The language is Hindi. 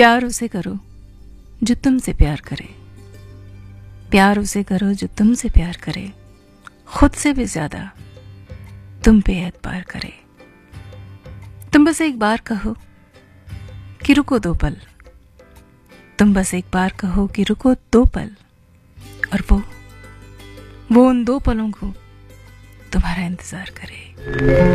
प्यार उसे करो जो तुमसे प्यार करे, प्यार उसे करो जो तुमसे प्यार करे, खुद से भी ज्यादा तुम पे एतबार करे। तुम बस एक बार कहो कि रुको दो पल, तुम बस एक बार कहो कि रुको दो पल, और वो उन दो पलों को तुम्हारा इंतजार करे।